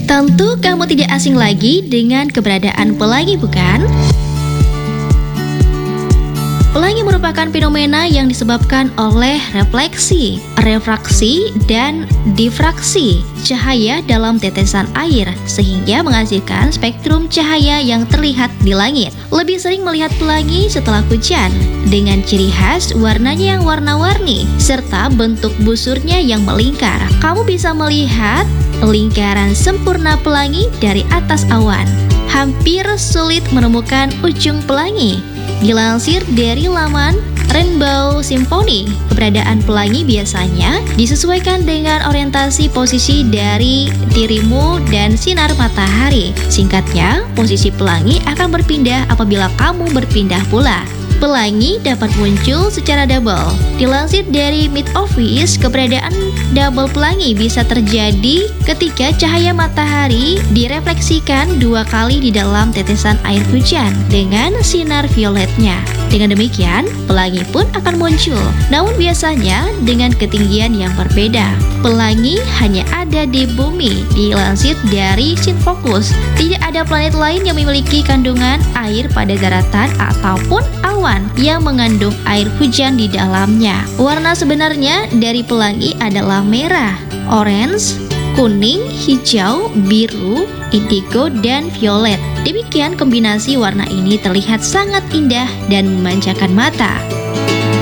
Tentu kamu tidak asing lagi dengan keberadaan pelangi, bukan? Pelangi merupakan fenomena yang disebabkan oleh refleksi, refraksi, dan difraksi cahaya dalam tetesan air sehingga menghasilkan spektrum cahaya yang terlihat di langit. Lebih sering melihat pelangi setelah hujan dengan ciri khas warnanya yang warna-warni serta bentuk busurnya yang melingkar. Kamu bisa melihat lingkaran sempurna pelangi dari atas awan. Hampir sulit menemukan ujung pelangi. Dilansir dari laman Rainbow Symphony, keberadaan pelangi biasanya disesuaikan dengan orientasi posisi dari dirimu dan sinar matahari. Singkatnya, posisi pelangi akan berpindah apabila kamu berpindah pula. Pelangi dapat muncul secara double. Dilansir dari Mid Office, keberadaan double pelangi bisa terjadi ketika cahaya matahari direfleksikan 2 kali di dalam tetesan air hujan dengan sinar violetnya. Dengan demikian, pelangi pun akan muncul, namun biasanya dengan ketinggian yang berbeda. Pelangi hanya ada di bumi. Dilansir dari Sinfocus, tidak ada planet lain yang memiliki kandungan air pada daratan ataupun awan yang mengandung air hujan di dalamnya. Warna sebenarnya dari pelangi adalah merah, orange, kuning, hijau, biru, indigo, dan violet. Demikian kombinasi warna ini terlihat sangat indah dan memanjakan mata.